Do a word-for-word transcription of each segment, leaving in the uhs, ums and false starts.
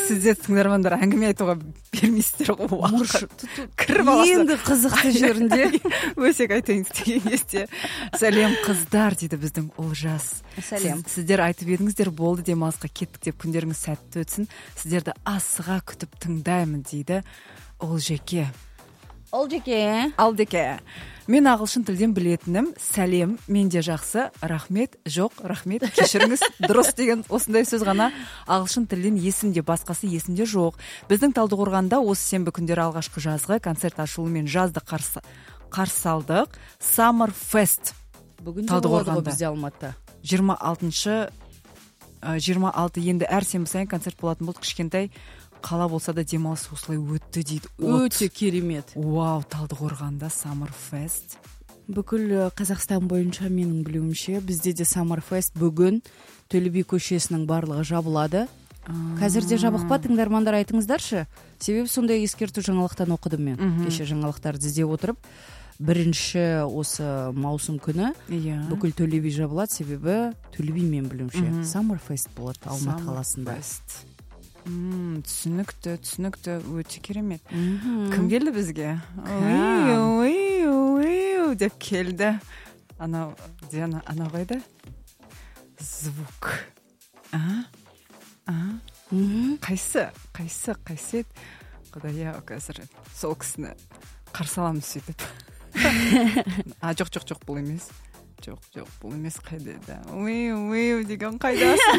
сіздер тыңдармандар әңгіме айтуға бермейсіздер ғой. Кіріп аласың. Енді қызықты жерінде өсек айтайын деген кезде. Сәлем қыздар дейді біздің Олжас. Сәлем. Сіздер айтып едіңіздер, болды демалысқа кеттік деп, күндеріңіз сәтті өтсін. Сіздерді асыға күтіп тыңдаймын дейді Олжеке. Олжеке. Алдеке. Мен ағылшын тілден білетінім, сәлем, менде жақсы, рахмет, жоқ, рахмет, кешіріңіз, дұрыс деген осындай сөз ғана ағылшын тілден есімде, басқасы есімде жоқ. Біздің Талдықорғанда осы сенбі күндері алғашқы жазғы концерт ашылуымен жазды қарсы, қарсы алдық. Summer Fest. Бүгін де болады ғой бізде Алматыда. жиырма алтыншы жиырма алты енді әр сенбі сайын концерт болатын болды. Кішкентай қала болса да демалыс осылай өтті дейді. Өте керемет. Вау, Талдықорғанда Summer Fest. Бүкіл Қазақстан бойынша менің білуімше бізде де Summer Fest бүгін Төле би көшесінің барлығы жабылады. Қазір де жабық па, тыңдармандар, айтыңыздаршы. Себебі сондай ескерту жаңалықтан оқыдым мен. Кеше жаңалықтарды іздеп отырып, бірінші осы маусым күні бүкіл Төле би жабылады, себебі Төле би мен білуімше Summer Fest болады Алматы қаласында. Ммм, түсінікті, түсінікті, өте керемет. Кім келді бізге? Ой, ой, деп келді. Анау, Диана, анау қайда? Звук. А? А? Қайсы? Қайсы? Қайсы? Құдай, қазір сол кісіні қарсы аламыз сөйтіп. А, жоқ, жоқ, жоқ, бұл емес. Жоқ, жоқ, бұл емес, қайда да. Ой, ой, деген қайдасың?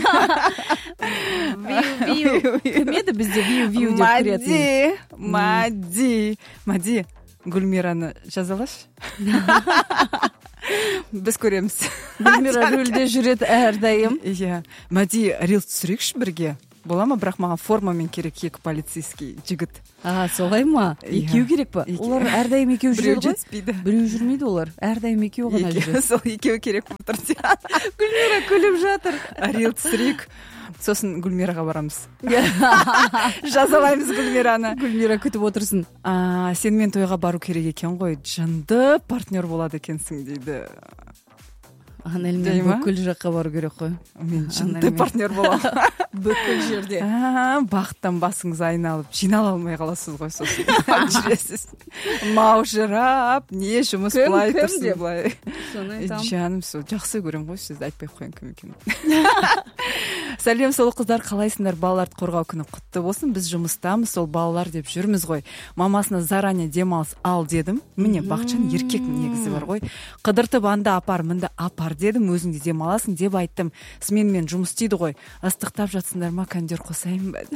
Виу, виу. Кім еді бізде виу, виу деп кіретін? Мади, Мади. Мади, Гүлмираны жазалашы. Біз көреміз. Гүлмира рөлде жүреді әрдайым. Иә. Мади, рилс түсірейікші бірге. Бола ма, бірақ маған формамен керек екі полицейский жігіт. А, солай ма? Екеу керек па? Олар әрдайым екеу жүреді ғой? Біреу жүрмейді олар. Әрдайым екеу ғана жүреді. Сол екеу керек болып тұр. Гүлмира күліп жатыр. Рилс түсірейік. Сосын Гүлмираға барамыз. Жазалаймыз Гүлмираны. Гүлмира күтіп отырсын. А, сен мен тойға бару керек екен ғой. Жынды партнер болады екенсің дейді. Анелмен бүкіл жаққа бару керек қой. Мен жынды партнер боламын. Бүкіл жерде. Бақыттан басыңыз айналып, жинала алмай қаласыз ғой сосын. Жүресіз. Маужырап, не жұмыс былай тұрсын былай. Жаным, сол жақсы көрем ғой, сізді айтпай қойын кім екен. Сәлем, сұлу қыздар, қалайсыңдар? Балаларды қорғау күні құтты болсын. Біз жұмыстамыз, сол балалар деп жүрміз ғой. Мамасына заранее демалыс ал дедім. Міне, Бақытжан еркек негізі бар ғой. Қыдыртып анда апар, мында апар дедім. Өзіңде демаласың деп айттым. Сменмен жұмыс істейді ғой. Ыстықтап жатсыңдар ма, кондер қосайын ба?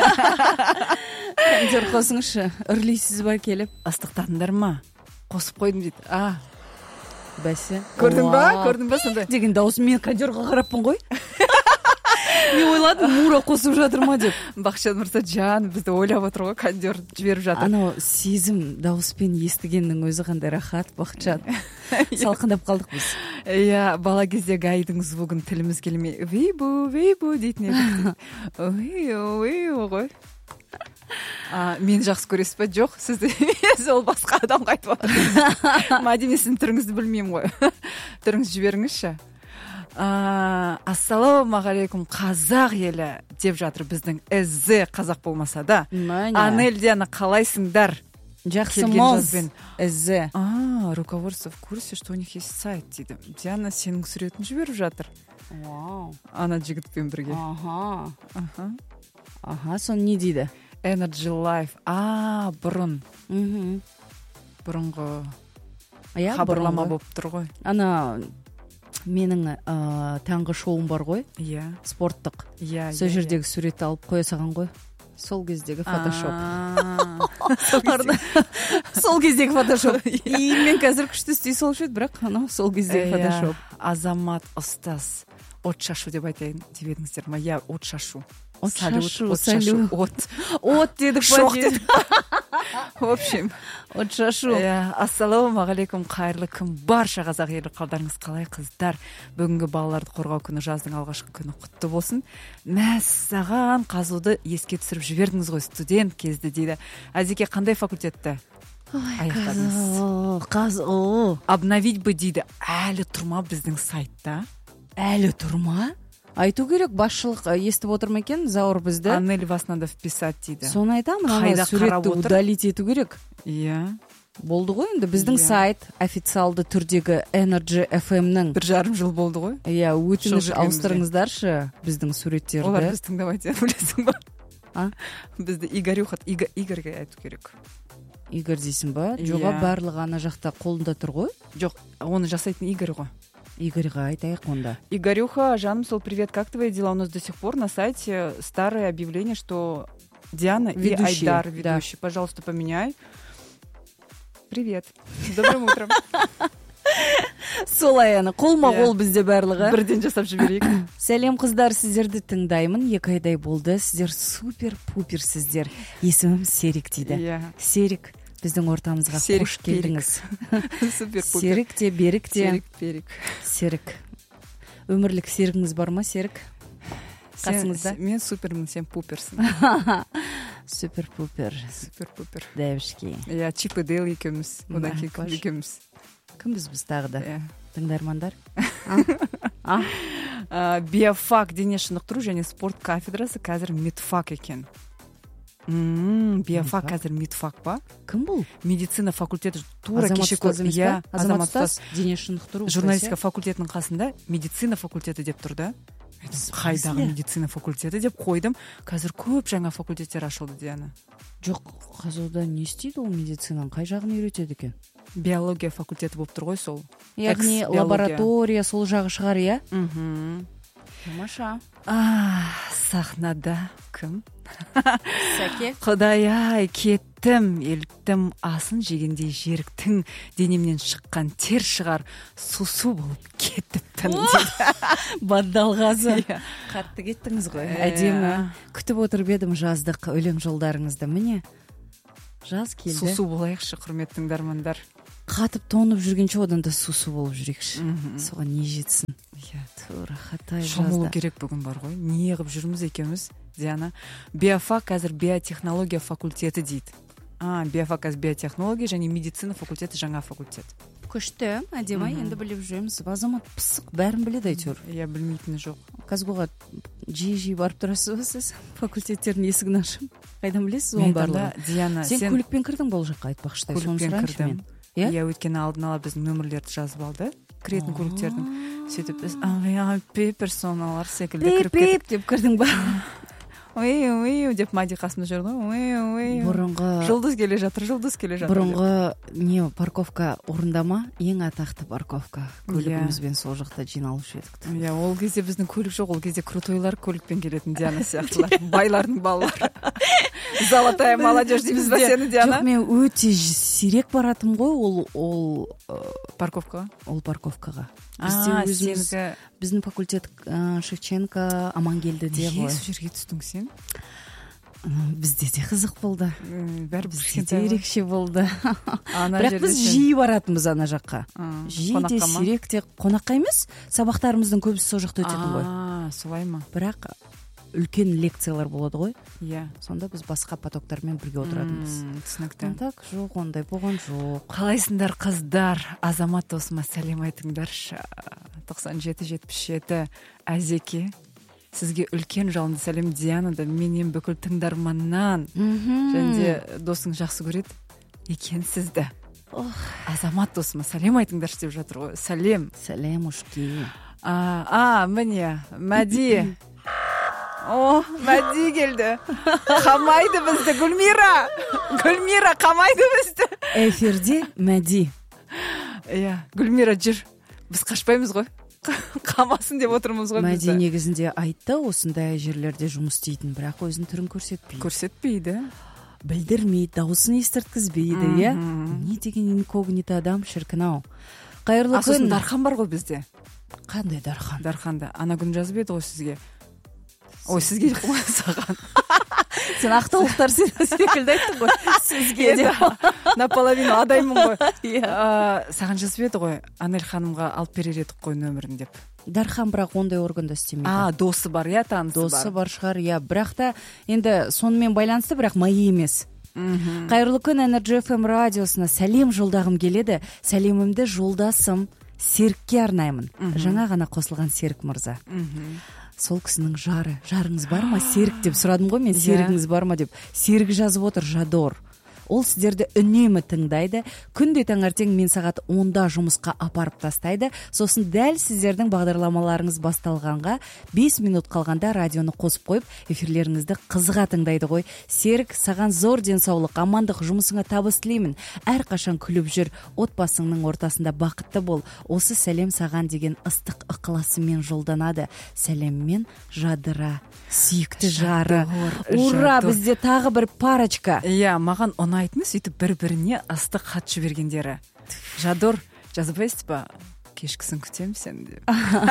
Кондер қосыңызшы. Үрлейсіз ба келіп? Ыстықтадыңдар ма? Қосып қойдым дейді. А, бәсе. Көрдің ба? Көрдің ба сонда? Деген дауыс, мен кондерға қараппын ғой. Мен ойладым, Мура қосып жатыр ма деп. Бақытжан мырза жан бізді ойлап отыр ғой, кондер жіберіп жатыр. Анау сезім дауыспен естігеннің өзі қандай рахат, Бақытжан. Салқындап қалдық біз. Иә, бала кездегі айдың звугын тіліміз келмей, вейбу, вейбу дейтін едік. Ой, ой, ғой. А, мен жақсы көресіз ба? Жоқ, сізді емес, ол басқа адамға айтып отыр. Мади, мен сіздің түріңізді білмеймін ғой. Түріңізді жіберіңізші. Ассалаумағалейкум қазақ елі деп жатыр біздің із қазақ болмаса да. Анель, Диана, қалайсыңдар? Жақсымыз. Із. А, руководство в курсе, что у них есть сайт дейді. Диана сенің суретін жіберіп жатыр. Вау. Ана жігітпен бірге. Аха. Аха. Аха, сон не дейді? Energy Life. А, бұрын. Мхм. Бұрынғы Ая, хабарлама болып тұр ғой. Ана менің ә, таңғы шоуым бар ғой. Иә. Спорттық. Иә. Сол жердегі суретті алып қоя саған ғой. Сол кездегі фотошоп. Сол кездегі фотошоп. И мен қазір күшті істей сол еді, бірақ анау сол кездегі фотошоп. Азамат ұстаз. От шашу деп айтайын деп едіңіздер ма? Иә, от шашу. От шашу, салют. От. От дедік Шоқ дедік. В общем. От шашу. Ассалаумағалейкум, қайырлы күн барша қазақ елі қалдарыңыз қалай қыздар. Бүгінгі балаларды қорғау күні, жаздың алғашқы күні құтты болсын. Мәссаған қазуды еске түсіріп жібердіңіз ғой, студент кезді дейді. Әзеке, қандай факультетті аяқтадыңыз? Қазу. Обновить бы дейді. Әлі тұрма біздің сайтта. Әлі тұрма? айту керек, башчылык естип отурма экен Заур бизди. Анель вас надо вписать дейді. Соны айтамын, ана сүрөттү удалить этүү керек. Иә. Болду го энди биздин сайт официалдуу түрдөгү Energy эф эмнин бир жарым жыл болду го. Иә, өтүнүш алыштырыңыздарчы биздин сүрөттөрдү. Олар бизди тыңдабайт, билесиң ба? А? Бизди Игорюха, Игорьге айтуу керек. Игорь дейсиң ба? Жок, баардыгы ана жакта колунда тур го. Жок, аны жасайтын Игорь го. Игорьга айтайык онда. Игорюха, жаным, сол привет, как твои дела? У нас до сих пор на сайте старое объявление, что Диана и Айдар ведущий. Пожалуйста, поменяй. Привет. Добрым утром. Солай аны колмо-кол бизде баардыгы. Бирден жасап жиберейик. Салем кыздар, сиздерди тыңдаймын. эки айдай болду. Сиздер супер-пупер сиздер. Эсимим Серик дейди. Серик, биздин ортамызга кош келдиңиз. Супер-пупер. Серик те, Берик те. Серик, Берик. Серик. Өмүрлүк серигиңиз бармы, Серик? Касыңызда? Мен супермин, сен пуперсиң. Супер-пупер. Супер-пупер. Девушки. Я Чип и Дейл экөөбүз. Одан кийин ким экөөбүз? Кимбиз биз дагы да? Тыңдармандар. Биофак дене шынықтыруу және спорт кафедрасы қазір медфак екен. Биофак қазір медфак ба? Кім бұл? Медицина факультеті тура кеше көрдім. Азамат Ұстаз дене шынықтыруу. Журналистика факультетінің қасында медицина факультеті деп тұрды. Қайдағы медицина факультеті деп қойдым. Қазір көп жаңа факультеттер ашылды, Диана. Жоқ, қазірда не істейді ол медицинаның? Қай жағын үйретеді екен? Биология факультеті болып тұр ғой сол. Яғни лаборатория сол жағы шығар, иә? Тамаша. Сахнада кім? Сәке. Құдай-ай, кеттім, еліктім, асын жегенде жеріктің, денемнен шыққан тер шығар, сусу болып кеттіппін дейді. Баддалғазы. Қатты кеттіңіз ғой. Әдемі. Күтіп отырып едім жаздық өлең жолдарыңызды. Міне, жаз келді. Сусу болайықшы, құрметті тыңдармандар. Қатып тонып жүргенше одан да сусу болып жүрекші. Соған не жетсін? Тура, хатай жазда. Шомылу керек бүгін бар ғой. Не қып жүрміз екеміз, Диана? Биофак қазір биотехнология факультеті дейді. А, биофак қазір биотехнология және медицина факультеті жаңа факультет. Күшті, әдемі, енді біліп жүреміз. Азамат пысық, бәрін біледі әйтеуір. Я білмейтіні жоқ. Казгоға жиі-жиі барып тұрасыз ба сіз? Факультеттердің есігін ашып. Қайдан білесіз оның барлығын? Диана, сен көлікпен кірдің бұл жаққа айтпақшыдай. Көлікпен кірдім. Иә, өйткені алдын ала біздің нөмірлерді жазып алды. Кіретін көліктердің. Сөйтіп біз персоналар секілді кіріп кетіп деп кірдің ба? Ой-ой деп Мади қасымда жүрді. Ой-ой. Бұрынғы жұлдыз келе жатыр, жұлдыз келе жатыр. Бұрынғы не парковка орындама, ең атақты парковка. Көлігімізбен сол жақта жиналушы едік. Иә, ол кезде біздің көлік жоқ, ол кезде крутойлар көлікпен келетін, Диана сияқтылар. Байлардың балалары. Золотая молодежь дейміз ба сені, Диана? Жоқ, мен өте сирек баратым ғой ол ол парковкаға. Ол парковкаға. А, сенікі біздің факультет Шевченко, Амангелді де ғой. Е, сол жерге түстің сен? Бізде де қызық болды. Бізде де ерекше болды. Бірақ біз жиі баратынбыз ана жаққа. Жиі де сирек те қонаққа емес, сабақтарымыздың көбісі сол жақта өтетін ғой. А, солай ма? Бірақ үлкен лекциялар болады ғой. Иә. Сонда біз басқа потоктармен бірге отыратынбыз. Түсінікті. Так, жоқ, ондай болған жоқ. Қалайсыңдар қыздар? Азамат досыма сәлем айтыңдаршы. тоқсан жеті жетпіс жеті Әзеке. Сізге үлкен жалынды сәлем, Диана да менен бүкіл тыңдарманнан. Және де досың жақсы көреді екен сізді. Азамат досыма сәлем айтыңдаршы деп жатыр ғой. Сәлем. Сәлем, ушки. А, міне, Мәди. О, Мәди келді. Қамайды бізді, Гүлмира. Гүлмира қамайды бізді. Эфирде Мәди. Иә, Гүлмира жүр. Біз қашпаймыз ғой. Қамасын деп отырмыз ғой бізді. Мәди негізінде айтты осындай жерлерде жұмыс істейтін, бірақ өзінің түрін көрсетпейді. Көрсетпейді. Білдірмейді, дауысын естірткізбейді, иә? Не деген инкогнито адам, шіркін-ау. Қайырлы күн. Сосын Дархан бар ғой бізде. Қандай Дархан? Дарханда. Ана күн жазып еді ғой сізге. Ой, сізге қоймай саған. Сен ақтаулықтар секілді айттың ғой. Сізге де. Наполовину адаймын ғой. Саған жазып еді ғой, Анель ханымға алып берер едік қой нөмірін деп. Дархан бірақ ондай органда істемейді. А, досы бар, иә, танысы бар. Досы бар шығар, иә. Бірақ та енді сонымен байланысты, бірақ майы емес. Қайырлы күн, Energy эф эм радиосына сәлем жолдағым келеді. Сәлемімді жолдасым Серікке арнаймын. Жаңа ғана қосылған Серік мырза. сол кісінің жары жарыңыз бар ма? Серік деп сұрадым ғой мен, серігіңіз бар ма деп. Серігі жазып отыр, Жадор. Ол сіздерді үнемі тыңдайды. Күнде таңертең мен сағат онда жұмысқа апарып тастайды. Сосын дәл сіздердің бағдарламаларыңыз басталғанға бес минут қалғанда радионы қосып қойып, эфирлеріңізді қызыға тыңдайды ғой. Серік, саған зор денсаулық, амандық, жұмысыңа табыс тілеймін. Әрқашан күліп жүр, отбасыңның ортасында бақытты бол. Осы сәлем саған деген ыстық ықыласымен жолданады. Сәлеммен Жадыра. Сүйікті жары. Ура, бізде тағы бір парочка. Иә, маған ұнайтыны сөйтіп бір-біріне ыстық хат жібергендері. Жадор, жазбайсыз ба? Кешкісін күтемін сен деп.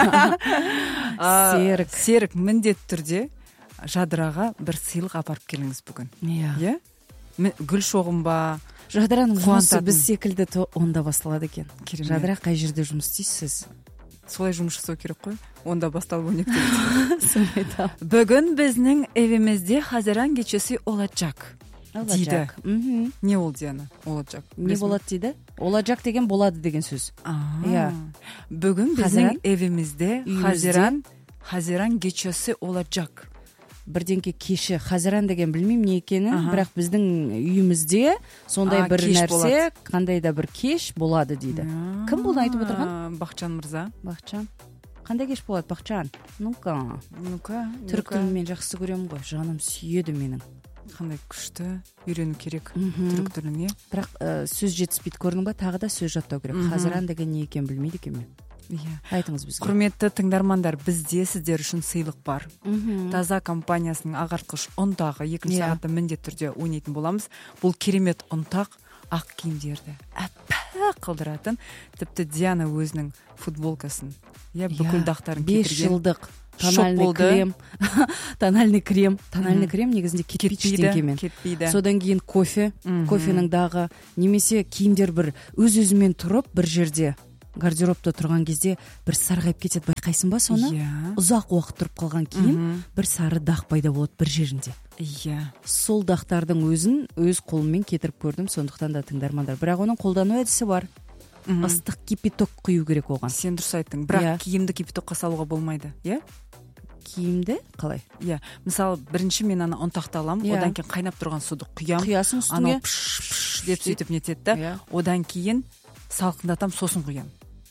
Серік. Серік, міндетті түрде Жадыраға бір сыйлық апарып келіңіз бүгін. Иә. Гүл шоғын ба? Жадыраның жұмысы біз секілді онда басталады екен. Жадыра, қай жерде жұмыс істейсіз? Солай жұмыс жасау керек қой. Онда басталып он екіде. Бүгін біздің evimizde Haziran geçesi olacak. Дейді. Не ол, Диана? Olacak. Не болады дейді? Olacak деген болады деген сөз. Иә. Бүгін біздің evimizde Haziran Haziran geçesi olacak. Бірдеңке кеші. Хазиран деген білмеймін не екенін, бірақ біздің үйімізде сондай бір нәрсе, қандай да бір кеш болады дейді. Кім бұны айтып отырған? Бақытжан мырза. Бақытжан. Қандай кеш болады, Бақытжан? Ну-ка. Ну-ка. Түрік тілін мен жақсы көремін ғой. Жаным сүйеді менің. Қандай күшті, үйрену керек түрік тіліне. Бірақ сөз жетіспейді, көрдің ба? Тағы да сөз жаттау керек. Хазиран деген не екен білмейді екен мен. Айтыңыз бізге. Құрметті тыңдармандар, бізде сіздер үшін сыйлық бар. Таза компаниясының ағартқыш ұнтағы екінші сағатта міндетті түрде ойнайтын боламыз. Бұл керемет ұнтақ ақ киімдерді әппақ қылдыратын, тіпті Диана өзінің футболкасын, бүкіл дақтарын кетірген. бес жылдық тональный крем. Тональный крем. Тональный крем негізінде кетпейді ештеңкемен. Содан кейін кофе, кофенің дағы, немесе киімдер бір өз-өзімен тұрып бір жерде гардеробта тұрған кезде бір сарғайып кетеді, байқайсың ба соны? Ұзақ уақыт тұрып қалған киім бір сары дақ пайда болады бір жерінде. Иә. Сол дақтардың өзін өз қолыммен кетіріп көрдім, сондықтан да тыңдармандар. Бірақ оның қолдану әдісі бар. Ыстық кипяток құю керек оған. Сен дұрыс айттың. Бірақ киімді кипятокқа салуға болмайды, иә? Киімді қалай? Иә. Мысалы, бірінші мен ана ұнтақты аламын, одан кейін қайнап тұрған суды құям. Құясың үстіне. Анау пш деп сөйтіп нетеді. Одан кейін салқындатам, сосын құям.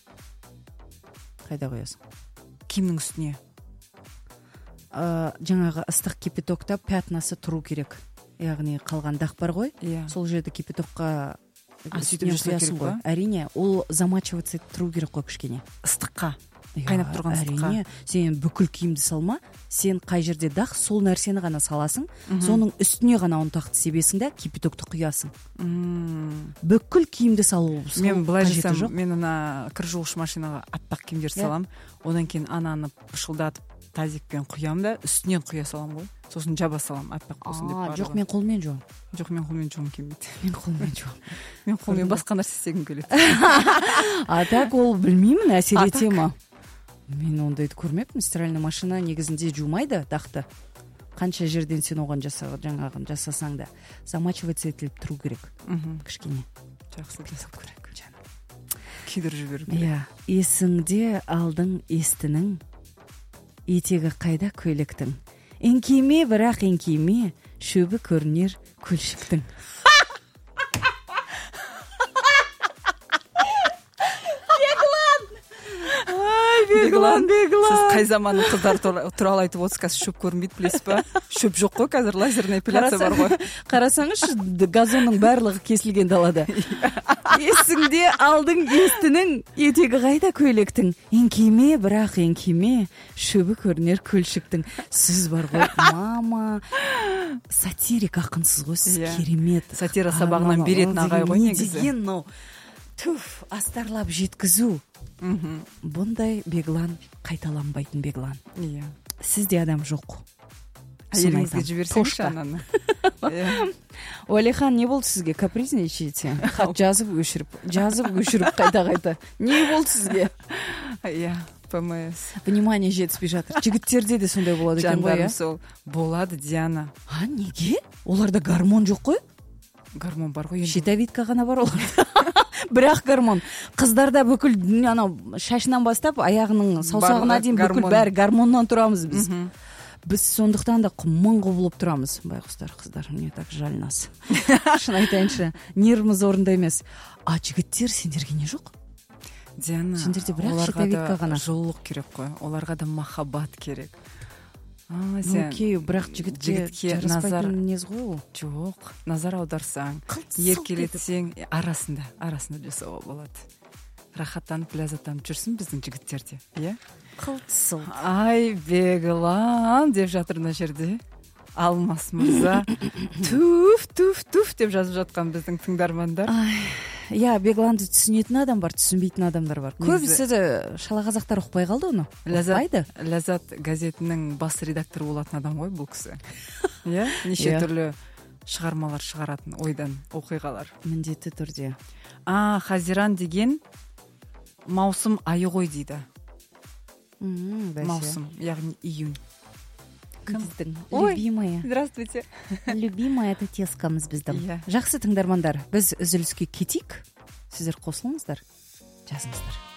Қайда қоясың? Киімнің үстіне. Жаңағы ыстық кипятокта пятнасы тұру керек. Яғни қалған дақ бар ғой, сол жерді кипятокқа үстіне құясың ғой. Әрине, ол замачиваться тұру керек қой кішкене. Ыстыққа. Қайнап тұрған ыстыққа. Әрине, сен бүкіл киімді салма, сен қай жерде дақ, сол нәрсені ғана саласың, соның үстіне ғана ұнтақты себесің да кипятокты құясың. Бүкіл киімді салу қажеті жоқ. Мен былай жасам, мен ана кір жуғыш машинаға аппақ киімдер салам, одан кейін ананы пышылдатып тазикпен құям да, үстінен құя салам ғой. Сосын жаба салам, аппақ болсын деп барлығы. Жоқ, мен қолмен жуам. Жоқ, мен қолмен жуғым келмейді. Мен қолмен жуам. Мен қолмен басқа нәрсе істегім келеді. А так ол білмеймін, әсер ете ма? Мен ондайды көрмеппін. Стиральный машина негізінде жумайды дақты. Қанша жерден сен оған жаңағын жасасаң да замачиваться етіліп тұру керек. Кішкене. Жақсы жасап көрек. Күйдіріп жіберу керек. Иә. Есіңде алдың естінің, етегі қайда көйлектің. Еңкейме, бірақ еңкейме, шөбі көрінер көлшіктің. Беглан, Беглан. Сіз қай заманның қыздары туралы айтып отырсыз, қазір шөп көрінбейді, білесіз ба? Шөп жоқ қой, қазір лазерная эпиляция бар ғой. Қарасаңызшы, газонның барлығы кесілген далада. Есіңде алдың естінің, етегі қайда көйлектің. Еңкейме, бірақ еңкейме, шөбі көрінер көлшіктің. Сіз бар ғой, мама. Сатирик ақынсыз ғой, сіз керемет. Сатира сабағынан беретін ағай ғой негізі. Түф, астарлап жеткізу. Бұндай Беглан қайталанбайтын Беглан. Иә. Сізде адам жоқ. Әйеліңізге жіберсеңші ананы. Уәлихан, не болды сізге? Капризничаете? Хат жазып өшіріп, жазып өшіріп қайта-қайта. Не болды сізге? Иә, ПМС. Внимание жетіспей жатыр. Жігіттерде де сондай болады екен ғой, жандарым сол. Болады, Диана. А, неге? Оларда гормон жоқ қой? Гормон бар ғой. Щитовидка ғана бар оларда. бірақ гормон қыздарда бүкіл анау шашынан бастап аяғының саусағына дейін бүкіл бәрі гормоннан турамыз біз. Біз сондықтан да мың құбылып тұрамыз. Байқұстар, қыздар, мне так жаль нас. Шын айтайыншы, нервіміз орында емес. А жігіттер, сендерге не жоқ? Диана, сендерде бірақ щитовидка ғана. Жылулық керек қой. Оларға да махаббат керек. Ну, окей, бірақ жігітке жараспайтын мінез ғой ол. Жоқ, назар аударсаң, еркелетсең, арасында, арасында жасауға болады. Рахаттанып, ләззаттанып жүрсін біздің жігіттерде, иә? Қылтсыл. Ай, Беглан деп жатыр мына жерде. Алмас мырза. Туф, туф, туф деп жазып жатқан біздің тыңдармандар. Иә, Бегланды түсінетін адам бар, түсінбейтін адамдар бар. Көбісі де шала қазақтар ұқпай қалды оны. Ләззат, Ләззат газетінің бас редакторы болатын адам ғой бұл кісі. Иә, неше түрлі шығармалар шығаратын ойдан оқиғалар. Міндетті түрде. А, Хазиран деген маусым айы ғой дейді. Маусым, яғни июнь. Біздің любимая. Здравствуйте. Любимая это тескамыз біздің. Жақсы тыңдармандар, біз үзіліске кетейік. Сіздер қосылыңыздар, жазыңыздар.